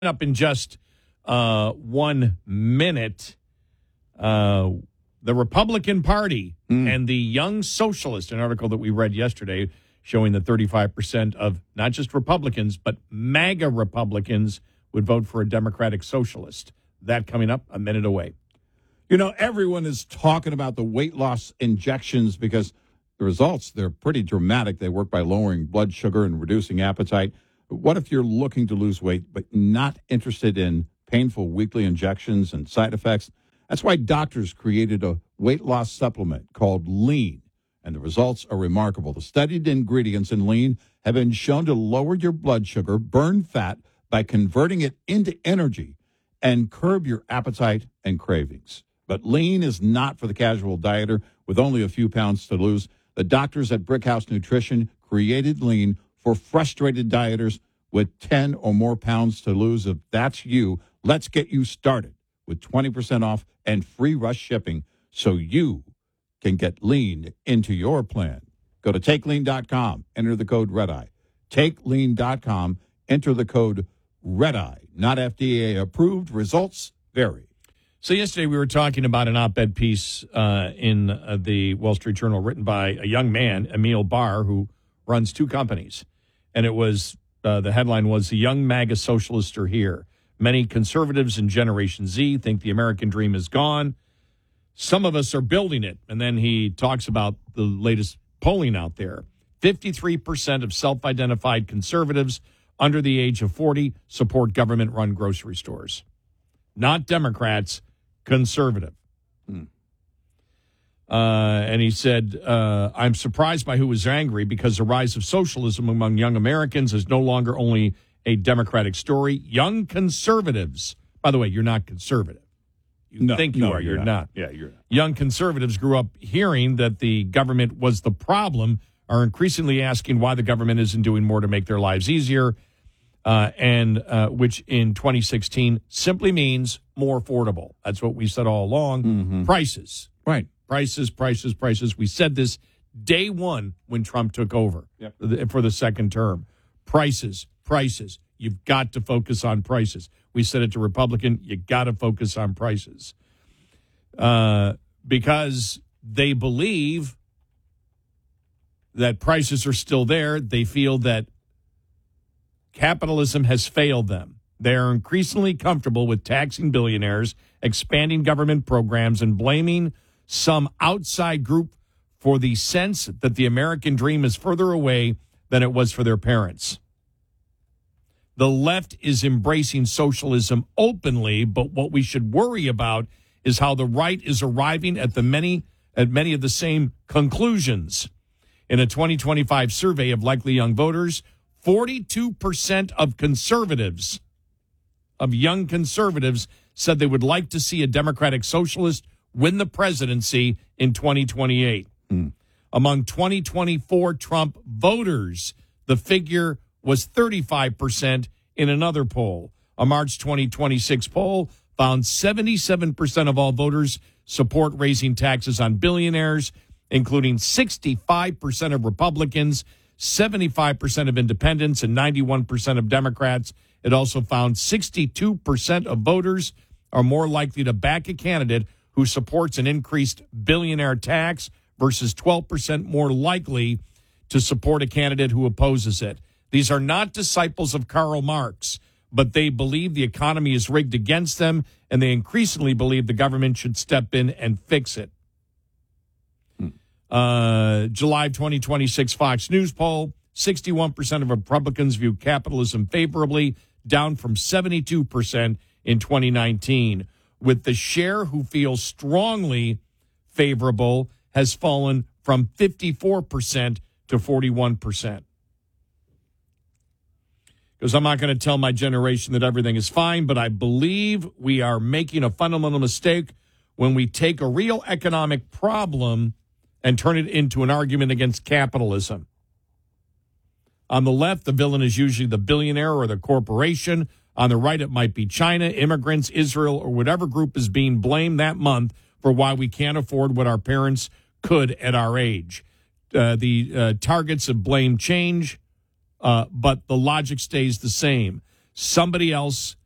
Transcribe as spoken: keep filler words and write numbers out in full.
Up in just uh, one minute, uh, the Republican Party mm. and the Young Socialist, an article that we read yesterday showing that thirty-five percent of not just Republicans, but MAGA Republicans would vote for a Democratic Socialist. That coming up a minute away. You know, everyone is talking about the weight loss injections because the results, they're pretty dramatic. They work by lowering blood sugar and reducing appetite. What if you're looking to lose weight but not interested in painful weekly injections and side effects? That's why doctors created a weight loss supplement called Lean, and the results are remarkable. The studied ingredients in Lean have been shown to lower your blood sugar, burn fat by converting it into energy, and curb your appetite and cravings. But Lean is not for the casual dieter with only a few pounds to lose. The doctors at Brickhouse Nutrition created Lean for frustrated dieters with ten or more pounds to lose. If that's you, let's get you started with twenty percent off and free rush shipping so you can get Lean into your plan. Go to take lean dot com, enter the code REDEYE. take lean dot com, enter the code REDEYE. Not F D A approved. Results vary. So yesterday we were talking about an op-ed piece uh, in uh, the Wall Street Journal written by a young man, Emil Barr, who runs two companies. And it was, uh, the headline was, "The Young MAGA Socialists Are Here. Many conservatives in Generation Z think the American dream is gone. Some of us are building it." And then he talks about the latest polling out there. fifty-three percent of self-identified conservatives under the age of forty support government-run grocery stores. Not Democrats, conservative. Hmm. Uh, and he said, uh, "I'm surprised by who was angry because the rise of socialism among young Americans is no longer only a Democratic story. Young conservatives," by the way, you're not conservative. You no, think you no, are, you're, you're not. not. Yeah, you're not. Young conservatives grew up hearing that the government was the problem, are increasingly asking why the government isn't doing more to make their lives easier, uh, and uh, which in twenty sixteen simply means more affordable. That's what we said all along. Mm-hmm. Prices. Right. Prices, prices, prices. We said this day one when Trump took over yep. for the second term. Prices, prices. You've got to focus on prices. We said it to Republican, you got to focus on prices. Uh, because they believe that prices are still there. They feel that capitalism has failed them. They are increasingly comfortable with taxing billionaires, expanding government programs, and blaming some outside group for the sense that the American dream is further away than it was for their parents. The left is embracing socialism openly, but what we should worry about is how the right is arriving at the many at many of the same conclusions. In a twenty twenty-five survey of likely young voters, forty-two percent of conservatives, of young conservatives, said they would like to see a Democratic Socialist win the presidency in twenty twenty-eight. Mm. Among twenty twenty-four Trump voters, the figure was thirty-five percent in another poll. A March twenty twenty-six poll found seventy-seven percent of all voters support raising taxes on billionaires, including sixty-five percent of Republicans, seventy-five percent of independents, and ninety-one percent of Democrats. It also found sixty-two percent of voters are more likely to back a candidate who supports an increased billionaire tax versus twelve percent more likely to support a candidate who opposes it. These are not disciples of Karl Marx, but they believe the economy is rigged against them, and they increasingly believe the government should step in and fix it. Hmm. Uh, July twenty twenty-six Fox News poll, sixty-one percent of Republicans view capitalism favorably, down from seventy-two percent in twenty nineteen. With the share who feels strongly favorable has fallen from fifty-four percent to forty-one percent. Because I'm not going to tell my generation that everything is fine, but I believe we are making a fundamental mistake when we take a real economic problem and turn it into an argument against capitalism. On the left, the villain is usually the billionaire or the corporation. On the right, it might be China, immigrants, Israel, or whatever group is being blamed that month for why we can't afford what our parents could at our age. Uh, the uh, targets of blame change, uh, but the logic stays the same. Somebody else